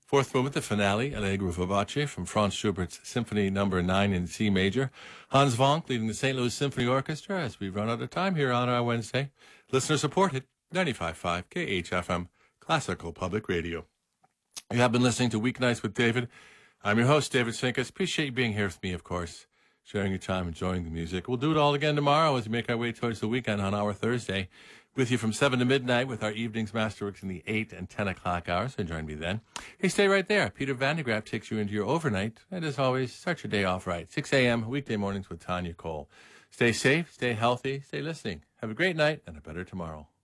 Fourth movement, the finale, Allegro Vivace from Franz Schubert's Symphony No. 9 in C major. Hans Vonk leading the St. Louis Symphony Orchestra as we run out of time here on our Wednesday. Listener supported, 95.5 KHFM, Classical Public Radio. You have been listening to Weeknights with David. I'm your host, David Sinkus. Appreciate you being here with me, of course, sharing your time, enjoying the music. We'll do it all again tomorrow as we make our way towards the weekend on our Thursday. With you from 7 to midnight with our evenings masterworks in the 8 and 10 o'clock hours. So join me then. Hey, stay right there. Peter Van de Graaff takes you into your overnight. And as always, start your day off right. 6 a.m. weekday mornings with Tanya Cole. Stay safe, stay healthy, stay listening. Have a great night and a better tomorrow.